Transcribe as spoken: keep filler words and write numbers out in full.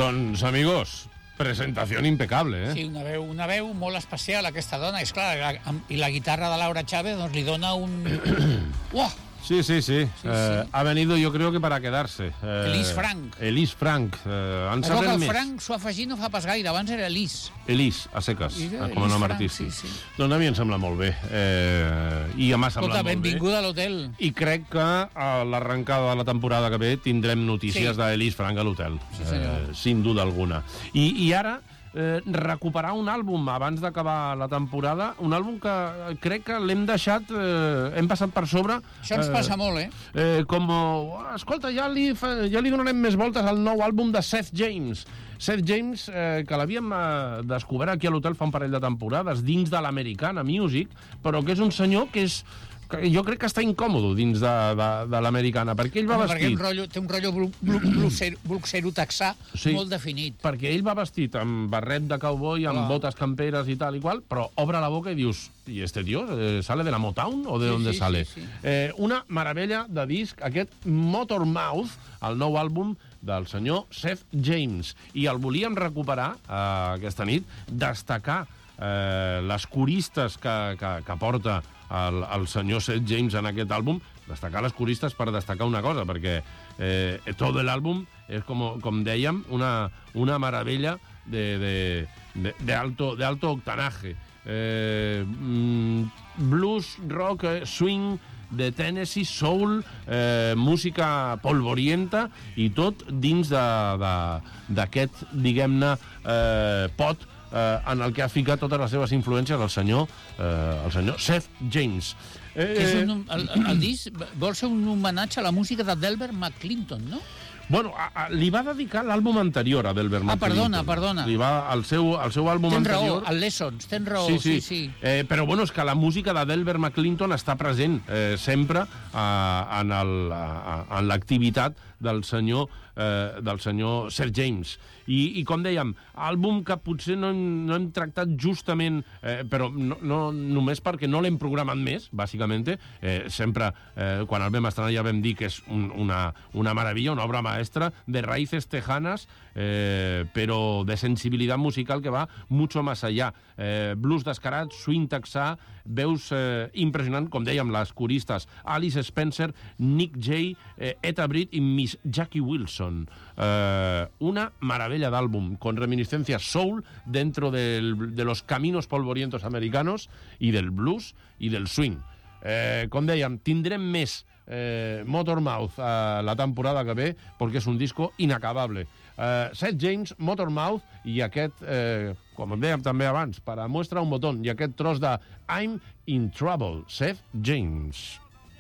Doncs, amigos, presentació impecable, eh? Sí, una veu, una veu molt especial, aquesta dona. És clar, la, i la guitarra de Laura Chávez doncs, li dona un... Uah! Sí, sí, sí. Sí, eh, sí. Ha venido, yo creo que para quedarse. Eh, Elise Frank. Elise Frank. Eh, en Però que sabrem el més. Frank s'ho ha afegit no fa pas gaire, abans era Elise. Elise, a seques, I de- com a nom Elise Frank, artístic. sí, sí. Doncs a mi em sembla molt bé. Eh, I m'ha semblat Escolta, molt bé. benvinguda a l'hotel. I crec que a l'arrencada de la temporada que ve tindrem notícies Sí. d'Elise Frank a l'hotel. Sí, senyor. Eh, sin duda alguna. I, i ara, eh, recuperar un àlbum abans d'acabar la temporada, un àlbum que crec que l'hem deixat, eh, hem passat per sobre... Això ens passa molt, eh? Eh, com, oh, escolta, ja li, fa, ja li donarem més voltes al nou àlbum de Seth James. Seth James, eh, que l'havíem eh, descobert aquí a l'hotel fa un parell de temporades, dins de l'Americana Music, però que és un senyor que és... que jo crec que està incòmodo dins de, de, de l'Americana, perquè ell va Home, perquè vestit... un rotllo, té un rotllo blu, blu, bluxero, bluxero texà Sí. molt definit. Perquè ell va vestit amb barret de cowboy, amb Clar. botes camperes i tal i qual, però obre la boca i dius, ¿y este tío eh, sale de la Motown o de Sí, dónde sí, sale? sí, sí. Eh, una meravella de disc, aquest Motor Mouth, el nou àlbum del senyor Seth James. I el volíem recuperar eh, aquesta nit, destacar eh, les coristes que, que, que porta el, el senyor Seth James en aquest àlbum, destacar les coristes per destacar una cosa, perquè eh, tot l'àlbum és, com, com dèiem, una, una meravella de, de, de, de, alto, de alto octanaje. Eh, mm, blues, rock, eh, swing, de Tennessee, soul, eh, música polvorienta i tot dins d'aquest, diguem-ne, eh, pot eh, en el que ha ficat totes les seves influències el senyor, eh, el senyor Seth James. Eh, Que és un, el, el disc vol ser un homenatge a la música de Delbert McClinton, no? Bueno, a, a, li va dedicar l'àlbum anterior a Delbert Ah, McClinton. perdona, perdona. Li va, el, seu, el seu àlbum Tens anterior... raó, el Lessons, tens raó, Sí, sí, sí. sí. Eh, però bueno, és que la música de Delbert McClinton està present eh, sempre eh, en el, eh, en l'activitat del senyor, eh, del senyor Seth James. I, i com dèiem, àlbum que potser no hem, no hem tractat justament, eh, però no, no només perquè no l'hem programat més, bàsicament. Eh, sempre, eh, quan el vam estrenar ja vam dir que és un, una, una meravella, una obra maestra de raíces tejanas, eh, però de sensibilitat musical que va mucho más allá. Eh, blues descarat, swing texà, veus eh, impressionant, com dèiem, les coristes Alice Spencer, Nick Jay, eh, Etta Britt i Miss Jackie Wilson. Eh, una maravilla d'àlbum, con reminiscencias soul dentro del, de los caminos polvorientos americanos y del blues y del swing. Eh, com dèiem, tindrem més eh, Motormouth eh, la temporada que ve, perquè és un disco inacabable. Eh, Seth James, Motormouth i aquest, eh, com dèiem també abans, per a muestra un botón, i aquest tros de I'm in Trouble, Seth James.